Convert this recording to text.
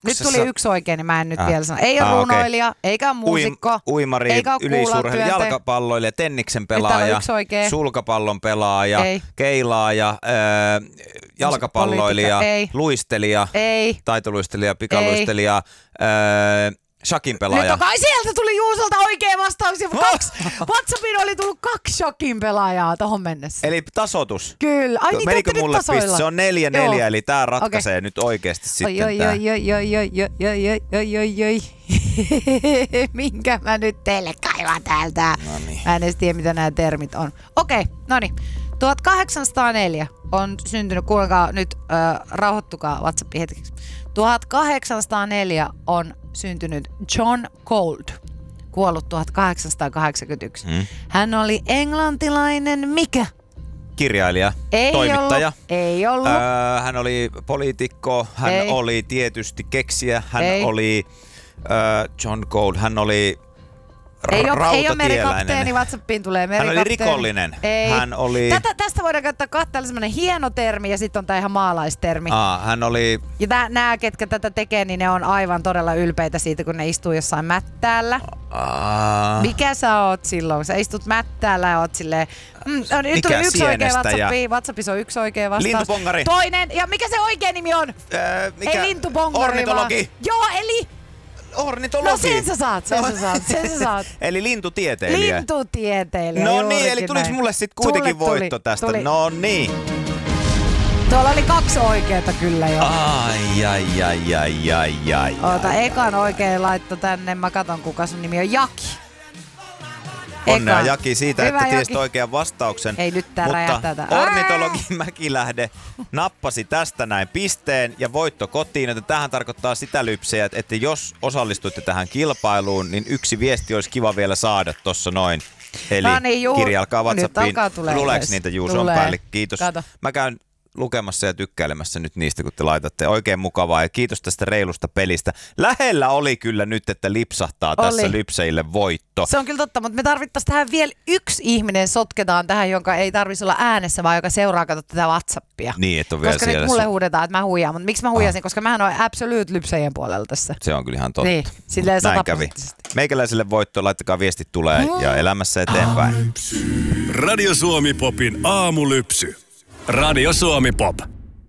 Nyt tuli yksi oikein, niin mä en nyt vielä sano. Ei ole runoilija, eikä muusikko, uimari, eikä yleisurheilija, jalkapalloilija, tenniksen pelaaja, sulkapallon pelaaja, keilaaja, jalkapalloilija, luistelija, taitoluistelija, pikaluistelija, shakin pelaaja. Nyt kai sieltä tuli Juusolta oikea vastaus. WhatsAppiin oli tullut 2 shakin pelaajaa tohon mennessä. Eli tasoitus. Kyllä. Ai niin, menikö mulle piste? Se on 4-4, eli tää ratkaisee nyt oikeesti sitten tää. Oi. Minkä mä nyt teille kaivan täältä? Noniin. Mä en edes tiedä, mitä nämä termit on. Okei, noniin. 1804 on syntynyt, kuulkaa nyt, rauhoittukaa WhatsApp hetkeksi. 1804 on syntynyt John Gold, kuollut 1881. Hän oli englantilainen mikä? Kirjailija, ei toimittaja. Ei ollut. Hän oli poliitikko, hän oli tietysti keksijä, hän oli John Gold, hän oli rautatieläinen. Ei ole merikapteeni, WhatsAppiin tulee merikapteeni. Hän oli rikollinen. Ei. Hän oli... Tästä voidaan käyttää kahta semmoinen hieno termi ja sitten on tää ihan maalaistermi. Hän oli... Ja nämä, ketkä tätä tekee, niin ne on aivan todella ylpeitä siitä, kun ne istuu jossain mättäällä. Mikä sä oot silloin? Sä istut mättäällä ja oot silleen... nyt tuli yksi oikea WhatsAppiin. WhatsAppissa on yksi oikea vastaus. Lintupongari. Toinen. Ja mikä se oikea nimi on? Ei lintupongari. Ornitologi. Joo, eli... Ornitologi. No sen sä saat. Eli lintutieteilijä. Lintutieteilijä. No niin, eli tuliks mulle sit kuitenkin voitto tästä? Tuli. No niin. Tuolla oli 2 oikeeta kyllä jo. Ai. Oota, ekan oikein laitto tänne. Mä katon, kuka sun nimi on. Jaki. Onnea Jaki siitä, hyvä, että tiesit oikean vastauksen. Ei nyt tää räjähtää tätä. Ornitologi Mäkilähde nappasi tästä näin pisteen ja voitto kotiin. Joten tämähän tarkoittaa sitä lypsejä, että jos osallistuitte tähän kilpailuun, niin yksi viesti olisi kiva vielä saada tossa noin. Eli kirjalkaa WhatsAppiin. Luleeko niitä Juuson päälle? Kiitos. Kato. Mä käyn lukemassa ja tykkäilemässä nyt niistä, kun te laitatte. Oikein mukavaa ja kiitos tästä reilusta pelistä. Lähellä oli kyllä nyt, että lipsahtaa tässä lypseille voitto. Se on kyllä totta, mutta me tarvittaisiin tähän vielä yksi ihminen sotketaan tähän, jonka ei tarvitsisi olla äänessä, vaan joka seuraa tätä WhatsAppia. Niin, että on vielä koska siellä. Nyt mulle huudetaan, että mä huijaan, mutta miksi mä huijasin? Koska mähän on absolute lypsejen puolella tässä. Se on kyllä ihan totta. Niin, silleen näin kävi. Meikäläiselle voitto, laittakaa viestit tulee ja elämässä eteenpäin. Radio Suomi Popin aamulypsy. Radio Suomi Pop.